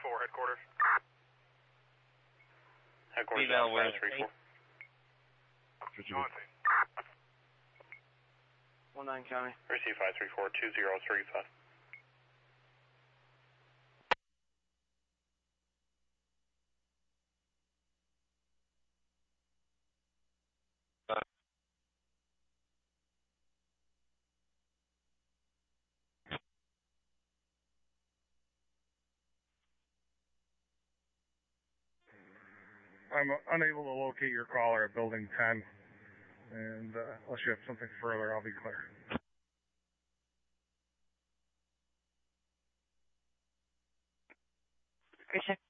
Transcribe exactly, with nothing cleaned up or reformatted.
four, headquarters. Headquarters on five three four. One nine County. Receive five three four two zero three five. I'm unable to locate your caller at building ten, and uh, unless you have something further, I'll be clear. Christian.